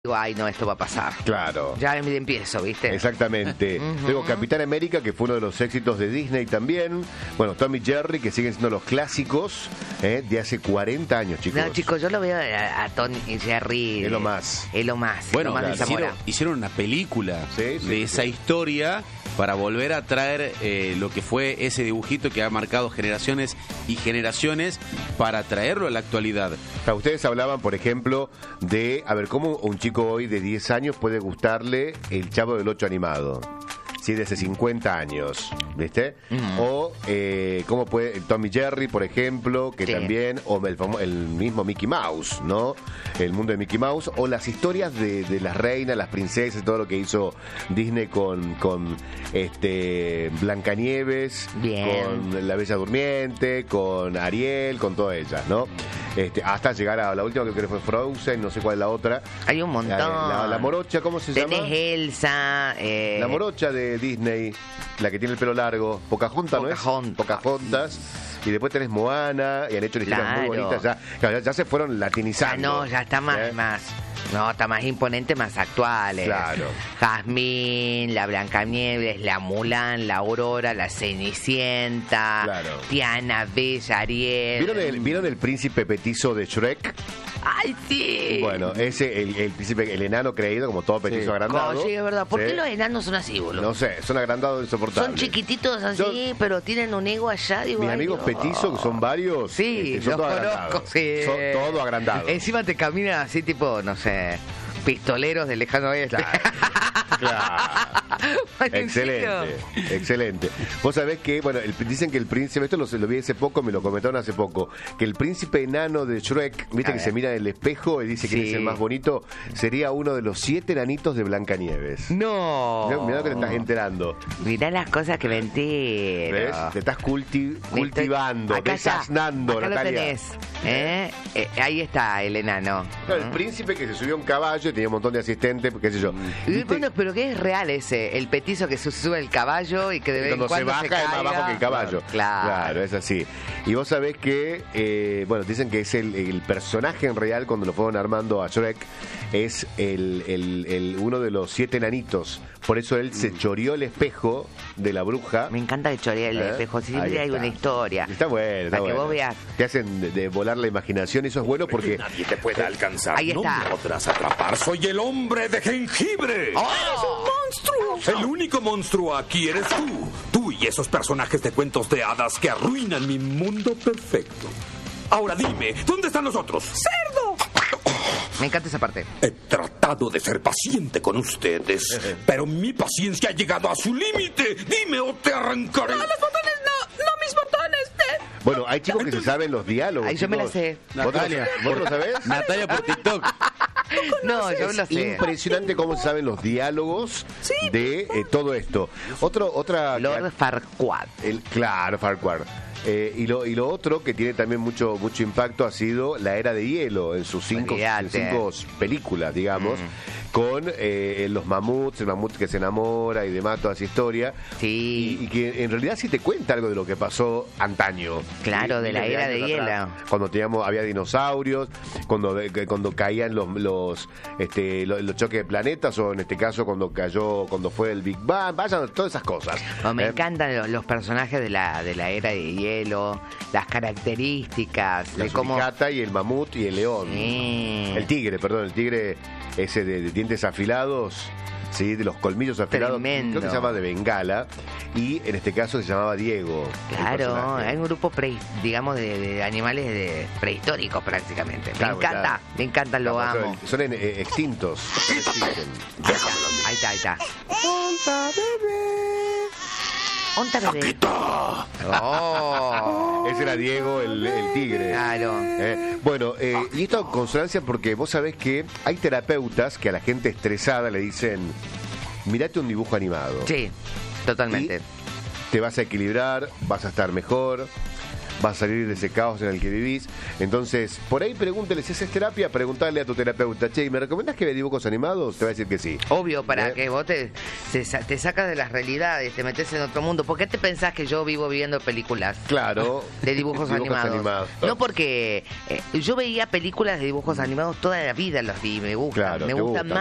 digo, ay, no, esto va a pasar. Claro. Ya empiezo, ¿viste? Exactamente. Luego Capitán América, que fue uno de los éxitos de Disney también. Bueno, Tom y Jerry, que siguen siendo los clásicos de hace 40 años, chicos. No, chicos, yo lo veo a Tom y Jerry. Es lo más. Es lo más. Bueno, es lo más me hicieron una película de esa historia para volver a traer lo que fue ese dibujito que ha marcado generaciones y generaciones para traerlo a la actualidad. O sea, ustedes hablaban, por ejemplo, de, a ver, cómo un chico hoy de 10 años puede gustarle el Chavo del Ocho animado. Sí, de hace 50 años, ¿viste? O cómo puede Tom y Jerry, por ejemplo, que también, o el mismo Mickey Mouse, ¿no? El mundo de Mickey Mouse, o las historias de las reinas, las princesas, todo lo que hizo Disney con Blancanieves, con La Bella Durmiente, con Ariel, con todas ellas, ¿no? Hasta llegar a la última, que creo que fue Frozen, no sé cuál es la otra. Hay un montón. La morocha, ¿cómo se llama? Tenés Elsa. La morocha de Disney, la que tiene el pelo largo, Pocahontas, ¿no es? Pocahontas. Y después tenés Moana, y han hecho historias muy bonitas. Ya se fueron latinizando. No, ya está más. No, está más imponente, más actuales. Claro. Jazmín, la Blancanieves, la Mulan, la Aurora, la Cenicienta, Tiana, Bella, Ariel. ¿Vieron el príncipe petizo de Shrek? ¡Ay, sí! Bueno, ese, el príncipe, el enano creído, como todo petizo agrandado. Sí, es verdad. ¿Por qué los enanos son así, boludo? No sé, son agrandados insoportables. Son chiquititos así, pero tienen un ego allá, digo. Mis amigos petizos, que son varios, son todos conozco, agrandados. sí. Son todos agrandados. Encima te caminan así, tipo, no sé, pistoleros del lejano oeste. Claro. Excelente. Vos sabés que, bueno, dicen que el príncipe, esto lo vi hace poco, me lo comentaron hace poco, que el príncipe enano de Shrek, viste que se mira en el espejo y dice que es el más bonito, sería uno de los 7 enanitos de Blancanieves. No. Mirá que te estás enterando. Mirá las cosas que me entero. ¿Ves? Te estás cultivando, desasnando, acá Natalia. Lo tenés. Ahí está el enano. Claro, el príncipe que se subió a un caballo y tenía un montón de asistentes, qué sé yo. Bueno, pero que es real ese, el petizo que se sube el caballo y que de vez en cuando se baja es más bajo que el caballo. Claro, es así. Y vos sabés que, bueno, dicen que es el personaje en real, cuando lo fueron armando a Shrek, es uno de los 7 enanitos. Por eso él se choreó el espejo de la bruja. Me encanta que chorear el espejo, siempre hay una historia. Está bueno, para que vos veas. Te hacen de volar la imaginación y eso es bueno porque nadie te puede alcanzar. Ahí está. No me podrás atrapar. Soy el hombre de jengibre. ¡Eres un monstruo! El único monstruo aquí eres tú. Tú y esos personajes de cuentos de hadas que arruinan mi mundo perfecto. Ahora dime, ¿dónde están los otros? ¡Cerdo! Me encanta esa parte. He tratado de ser paciente con ustedes, pero mi paciencia ha llegado a su límite. Dime o te arrancaré. No, los botones no mis botones. Bueno, hay chicos que se saben los diálogos. Ay, yo me la sé. Natalia. ¿Vos lo sabés? Natalia por TikTok. No, yo lo sé. Impresionante cómo se saben los diálogos de todo esto. Otra Lord Farquaad. Claro, Farquaad. Y lo otro que tiene también mucho impacto ha sido La Era de Hielo en sus 5 películas, digamos, con los mamuts, el mamut que se enamora y demás, toda esa historia. Sí. Y que en realidad sí te cuenta algo de lo que pasó antaño. Claro, de la Era de Hielo. Cuando había dinosaurios, cuando caían los choques de planetas, o en este caso cuando fue el Big Bang, vayan todas esas cosas. Me encantan los personajes de la Era de Hielo, las características la de cómo suricata y el mamut y el león. El tigre ese de dientes afilados, sí, de los colmillos afilados. Tremendo. Creo que se llama de Bengala, y en este caso se llamaba Diego. Claro, hay un grupo digamos de animales prehistóricos prácticamente. Claro, me encanta, lo amo. Son extintos. Ahí está. ¡Onta bebé! Oh. Ese era Diego, el tigre. Claro. Bueno, y esto en consonancia porque vos sabés que hay terapeutas que a la gente estresada le dicen: mirate un dibujo animado. Sí, totalmente. Y te vas a equilibrar, vas a estar mejor. vas a salir de ese caos en el que vivís. Entonces, por ahí pregúntale si haces terapia, preguntarle a tu terapeuta, che, ¿me recomendás que vea dibujos animados? Te va a decir que sí. Obvio, para que vos te sacas de las realidades, te metes en otro mundo. ¿Por qué te pensás que yo vivo viendo películas? Claro. De dibujos animados. No, porque yo veía películas de dibujos animados toda la vida, los vi, me gustan. Claro, me te gustan gustan. más